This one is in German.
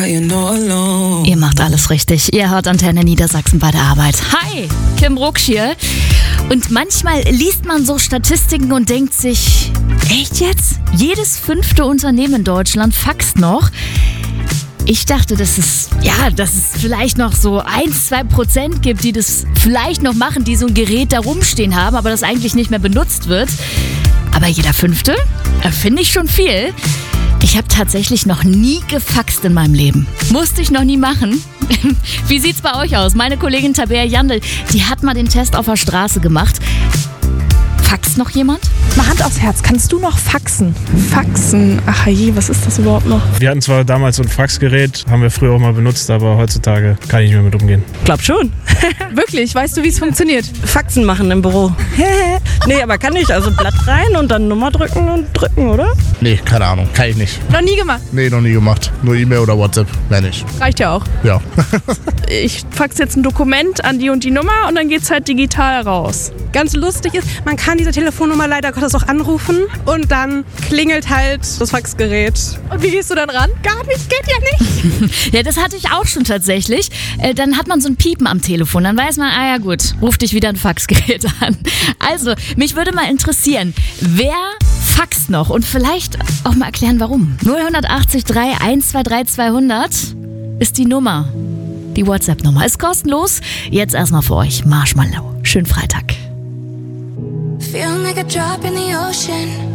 Ihr macht alles richtig. Ihr hört Antenne Niedersachsen bei der Arbeit. Hi, Kim Rucksch hier. Und manchmal liest man so Statistiken und denkt sich, echt jetzt? Jedes 5. Unternehmen in Deutschland faxt noch. Ich dachte, dass es vielleicht noch so 1-2% gibt, die das vielleicht noch machen, die so ein Gerät da rumstehen haben, aber das eigentlich nicht mehr benutzt wird. Aber jeder 5. Finde ich schon viel. Ich habe tatsächlich noch nie gefaxt in meinem Leben. Musste ich noch nie machen. Wie sieht's bei euch aus? Meine Kollegin Tabea Jandl, die hat mal den Test auf der Straße gemacht. Faxt noch jemand? Mal Hand aufs Herz, kannst du noch faxen? Faxen? Ach je, was ist das überhaupt noch? Wir hatten zwar damals so ein Faxgerät, haben wir früher auch mal benutzt, aber heutzutage kann ich nicht mehr mit umgehen. Glaub schon. Wirklich? Weißt du, wie es funktioniert? Faxen machen im Büro. Nee, aber kann ich. Also Blatt rein und dann Nummer drücken und drücken, oder? Nee, keine Ahnung. Kann ich nicht. Noch nie gemacht? Nee, noch nie gemacht. Nur E-Mail oder WhatsApp. Mehr nicht. Reicht ja auch. Ja. Ich fax jetzt ein Dokument an die und die Nummer und dann geht's halt digital raus. Ganz lustig ist, man kann diese Telefonnummer leider Gottes auch anrufen und dann klingelt halt das Faxgerät. Und wie gehst du dann ran? Gar nicht, geht ja nicht. Ja, das hatte ich auch schon tatsächlich. Dann hat man so ein Piepen am Telefon. Dann weiß man, ja gut, ruft dich wieder ein Faxgerät an. Also, mich würde mal interessieren, wer faxt noch? Und vielleicht auch mal erklären, warum. 0180 3 123 200 ist die Nummer. Die WhatsApp-Nummer ist kostenlos. Jetzt erstmal für euch Marshmallow. Schönen Freitag. Feel like a drop in the ocean.